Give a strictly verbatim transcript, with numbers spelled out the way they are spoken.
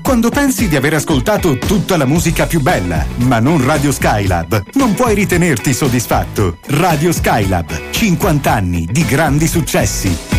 Quando pensi di aver ascoltato tutta la musica più bella, ma non Radio Skylab, non puoi ritenerti soddisfatto. Radio Skylab, cinquanta anni di grandi successi.